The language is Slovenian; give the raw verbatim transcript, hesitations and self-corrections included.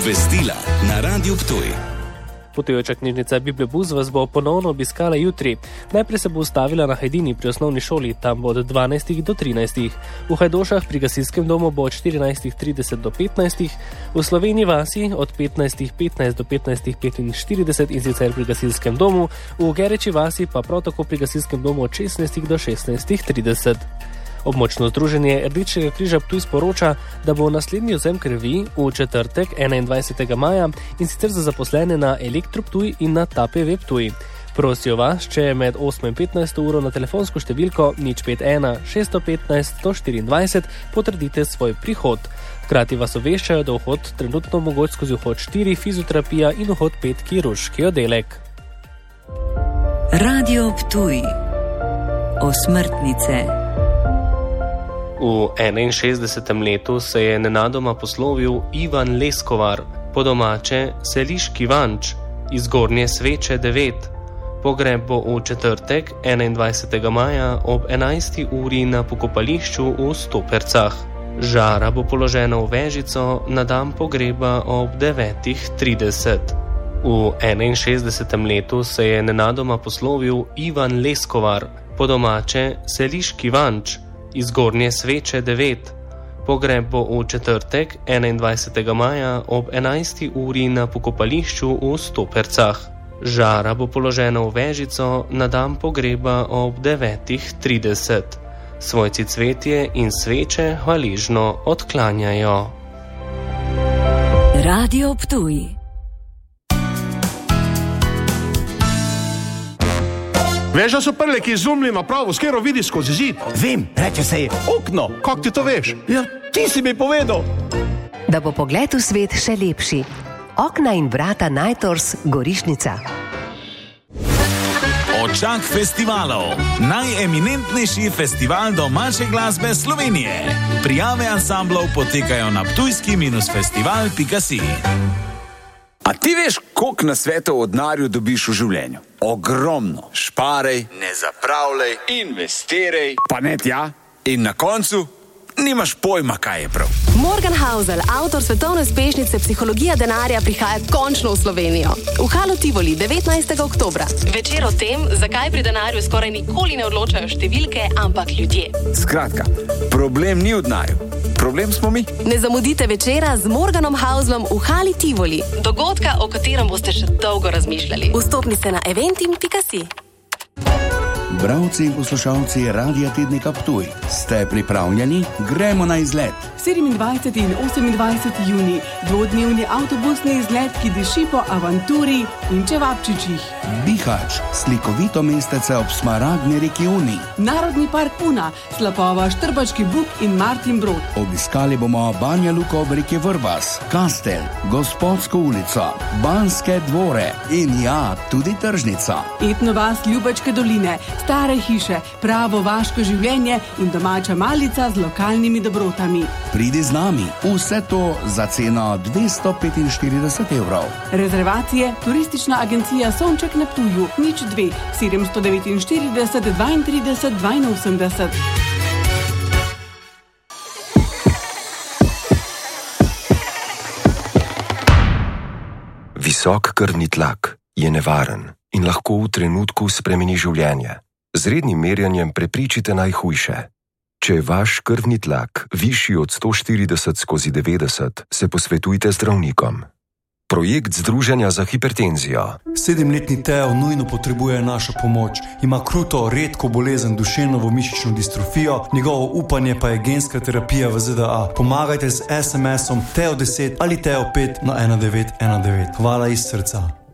Obvestila na Radiu Ptuj. Potujoča knjižnica Bibliobus vas bo ponovno obiskala jutri. Najprej se bo ustavila na Hajdini pri osnovni šoli, tam bo od dvanajstih do trinajstih. V Hajdošah pri gasilskem domu bo od štirinajstih trideset do petnajstih, v Sloveniji vasi od petnajstih petnajst do petnajstih petinštirideset in sicer pri gasilskem domu, v Gereči vasi pa prav tako pri gasilskem domu od šestnajstih do šestnajstih trideset. Območno združenje Rdečega križa Ptuj sporoča, da bo naslednji odvzem krvi v četrtek enaindvajsetega maja in sicer za zaposlene na Elektro Ptuj in na T A P V Ptuj. Prosijo vas, če med osmo in petnajsto uro na telefonsko številko nič pet ena šest petnajst sto štiriindvajset potrdite svoj prihod. Hkrati vas obveščajo, da vhod trenutno mogoč skozi vhod štiri fizioterapija in vhod pet kirurški oddelek. Radio Ptuj. Osmrtnice. V enainšestdesetem letu se je nenadoma poslovil Ivan Leskovar, po domače Seliški Vanč, iz Gornje Sveče devet. Pogreb bo v četrtek enaindvajsetega maja ob enajsti uri na pokopališču v Stopercah. Žara bo položena v vežico na dan pogreba ob devetih trideset. V enainšestdesetem letu se je nenadoma poslovil Ivan Leskovar, po domače Seliški Vanč, iz Gornje Sveče devet. Pogreb bo v četrtek enaindvajsetega maja ob enajsti uri na pokopališču v Stopercah. Žara bo položena v vežico na dan pogreba ob devetih trideset. Svojci cvetje in sveče hvaležno odklanjajo. Radio Ptuj. Veš, da so prleki izumili napravo, s katero vidi skozi zid? Vem, reče se je okno. Kako ti to veš? Ja, ti si mi povedal. Da bo pogled v svet še lepši. Okna in vrata Najtors Gorišnica. Očak festivalov. Najeminentnejši festival domače glasbe Slovenije. Prijave ansamblov potekajo na ptujski festival pika si. A ti veš, koliko na svetu od denarja dobiš v življenju? Ogromno. Šparej, ne zapravljaj, investiraj, pa ne tja. In na koncu nimaš pojma, kaj je prav. Morgan Housel, avtor svetovne uspešnice Psihologija denarja, prihaja končno v Slovenijo. V Halu Tivoli devetnajstega oktobra. Večer o tem, zakaj pri denarju skoraj nikoli ne odločajo številke, ampak ljudje. Skratka, problem ni v denarju. Problem smo mi. Ne zamudite večera z Morganom Houselom v Hali Tivoli. Dogodka, o katerem boste še dolgo razmišljali. Vstopnice na eventim pika si. Bralci in poslušalci Radia Tednika Ptuj, ste pripravljeni? Gremo na izlet. sedemindvajseti in osemindvajseti junij, dvodnevni avtobusni izlet, ki diši po avanturi in čevapčičih. Bihać, slikovito mestece ob smaragdni reki Uni. Narodni park Una, Slapova, Štrbački Buk in Martin Brod. Obiskali bomo Banja Luko ob reki Vrbas, Kastel, Gospodsko ulico, Banske dvore in ja, tudi tržnica. Etno vas Ljubačke doline, stare hiše, pravo vaško življenje in domača malica z lokalnimi dobrotami. Pridi z nami, vse to za ceno dvesto petinštirideset evrov. Rezervacije, turistična agencija Sonček na Ptuju, nič dve, sedemsto devetinštirideset dvaintrideset dvainosemdeset. Visok krvni tlak je nevaren in lahko v trenutku spremeni življenje. Z rednim merjenjem preprečite najhujše. Če je vaš krvni tlak višji od sto štirideset skozi devetdeset, se posvetujte zdravnikom. Projekt Združenja za hipertenzijo. Sedemletni Teo nujno potrebuje našo pomoč. Ima kruto, redko bolezen duševno mišično distrofijo, njegovo upanje pa je genska terapija v Z D A. Pomagajte z es em esom Teo deset ali Teo pet na ena devet ena devet. Hvala iz srca.